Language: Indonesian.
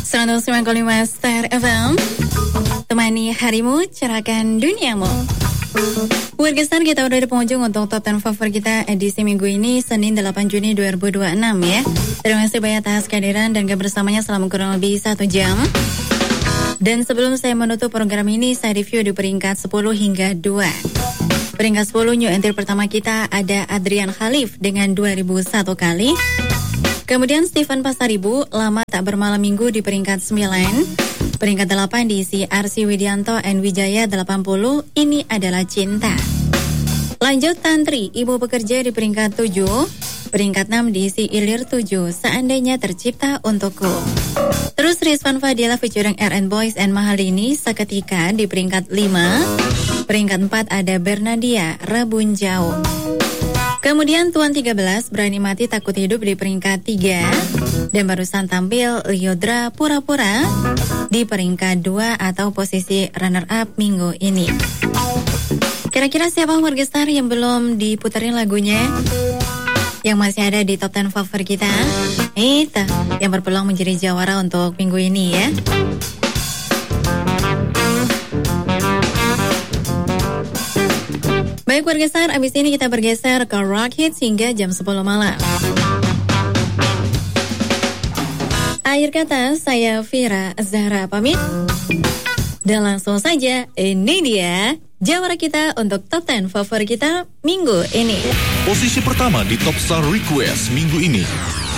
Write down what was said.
105,5 Star FM. Temani harimu, cerahkan duniamu. Warga Star, kita udah di penghujung untuk Top 10 Favorit kita edisi minggu ini, Senin 8 Juni 2026 ya. Terima kasih banyak atas kehadiran dan kebersamanya selama kurang lebih 1 jam. Dan sebelum saya menutup program ini, saya review di peringkat 10 hingga 2. Peringkat 10 new entry pertama kita ada Adrian Khalif dengan 2001 kali. Kemudian Stephen Pasaribu, Lama Tak Bermalam Minggu di peringkat 9. Peringkat 8 diisi Arsy Widianto and Wijaya 80, Ini Adalah Cinta. Lanjut Tantri, Ibu Pekerja di peringkat 7. Peringkat 6 diisi Ilir 7, Seandainya Tercipta Untukku. Terus Rizwan Fadila featuring RN Boys and Mahalini, Seketika di peringkat 5. Peringkat 4 ada Bernadia, Rebun Jauh. Kemudian Tuan 13, Berani Mati Takut Hidup di peringkat 3. Dan barusan tampil Liodra, Pura-Pura di peringkat 2 atau posisi runner up minggu ini. Kira-kira siapa warga Star yang belum diputerin lagunya? Yang masih ada di top 10 favorit kita? Itu yang berpeluang menjadi jawara untuk minggu ini ya. Baik warga Star, abis ini kita bergeser ke Rock Hits hingga jam 10 malam. Akhir kata, saya Fira Zahra pamit. Dan langsung saja, ini dia jawara kita untuk Top 10 favorit kita minggu ini. Posisi pertama di Top Star Request minggu ini.